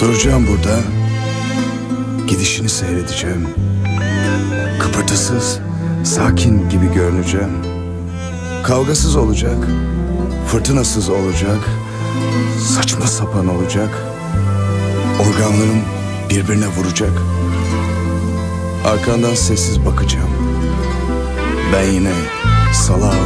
Duracağım burada, gidişini seyredeceğim. Kıpırtısız, sakin gibi görüneceğim. Kavgasız olacak, fırtınasız olacak, saçma sapan olacak. Organlarım birbirine vuracak. Arkandan sessiz bakacağım. Ben yine salağa